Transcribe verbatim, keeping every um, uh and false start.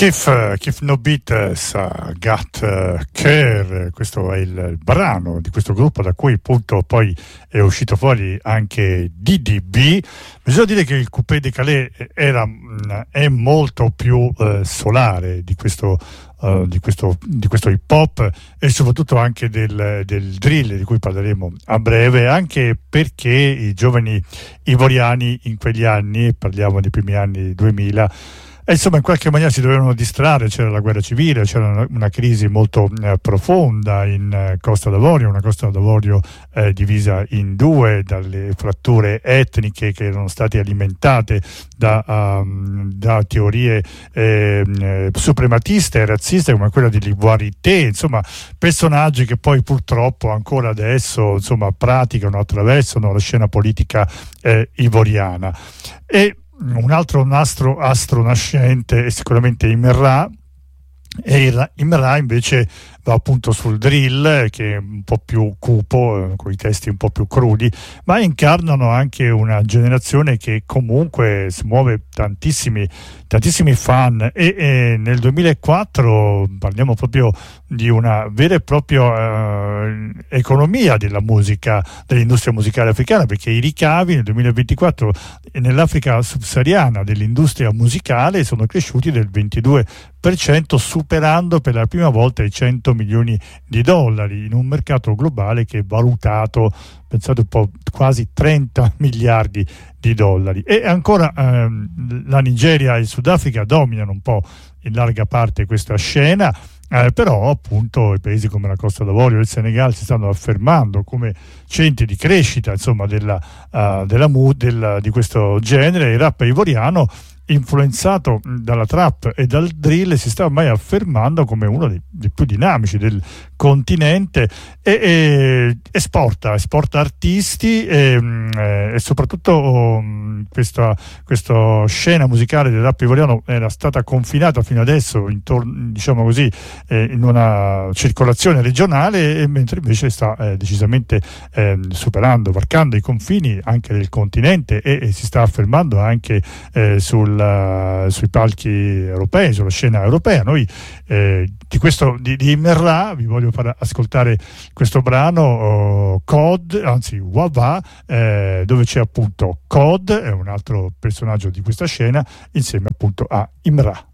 Kif, Kif No Beatles, uh, Got uh, Care, questo è il, il brano di questo gruppo da cui appunto poi è uscito fuori anche D D B. Bisogna dire che il Coupé Décalé era, è molto più uh, solare di questo, uh, di, questo, di questo hip hop e soprattutto anche del, del drill di cui parleremo a breve, anche perché i giovani ivoriani in quegli anni, parliamo dei primi anni duemila, e insomma in qualche maniera si dovevano distrarre, c'era la guerra civile, c'era una, una crisi molto eh, profonda in eh, Costa d'Avorio, una Costa d'Avorio eh, divisa in due dalle fratture etniche che erano state alimentate da, um, da teorie eh, eh, suprematiste e razziste come quella di L'ivoirité, insomma personaggi che poi purtroppo ancora adesso insomma praticano, attraversano la scena politica eh, ivoriana. E un altro nastro astro nascente è sicuramente Imerrà, e Imerrà invece va appunto sul drill, che è un po' più cupo, eh, con i testi un po' più crudi, ma incarnano anche una generazione che comunque si muove tantissimi tantissimi fan e, e nel duemilaquattro parliamo proprio di una vera e propria eh, economia della musica, dell'industria musicale africana, perché i ricavi nel duemilaventiquattro nell'Africa subsahariana dell'industria musicale sono cresciuti del ventidue per cento, superando per la prima volta i cento milioni di dollari in un mercato globale che è valutato, pensate un po', quasi trenta miliardi di dollari. E ancora ehm, la Nigeria e il Sudafrica dominano un po' in larga parte questa scena, eh, però appunto i paesi come la Costa d'Avorio e il Senegal si stanno affermando come centri di crescita insomma della, uh, della, della, di questo genere. Il rap ivoriano, influenzato dalla trap e dal drill, si sta ormai affermando come uno dei, dei più dinamici del continente e, e esporta, esporta artisti e, e soprattutto um, questa, questa scena musicale del rap ivoriano era stata confinata fino adesso intorno, diciamo così, eh, in una circolazione regionale, e mentre invece sta eh, decisamente eh, superando, varcando i confini anche del continente e, e si sta affermando anche eh, sul sui palchi europei, sulla scena europea. Noi eh, di questo di, di Imerrà vi voglio far ascoltare questo brano oh, Code, anzi Wava, eh, dove c'è appunto Code, è un altro personaggio di questa scena, insieme appunto a Imrah.